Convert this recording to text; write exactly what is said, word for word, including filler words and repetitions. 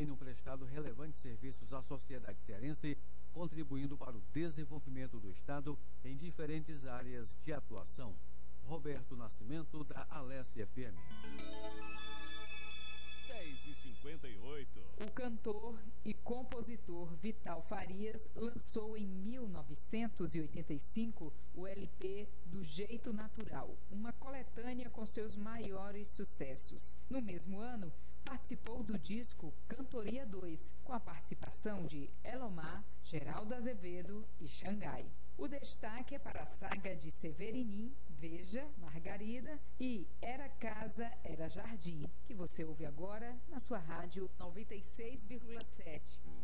tenham prestado relevantes serviços à sociedade cearense, contribuindo para o desenvolvimento do Estado em diferentes áreas de atuação. Roberto Nascimento, da Alesse F M. dez e cinquenta e oito. O cantor e compositor Vital Farias lançou em mil novecentos e oitenta e cinco o L P Do Jeito Natural, uma coletânea com seus maiores sucessos. No mesmo ano, participou do disco Cantoria dois, com a participação de Elomar, Geraldo Azevedo e Xangai. O destaque é para a saga de Severinim, Veja, Margarida e Era Casa, Era Jardim, que você ouve agora na sua rádio noventa e seis vírgula sete.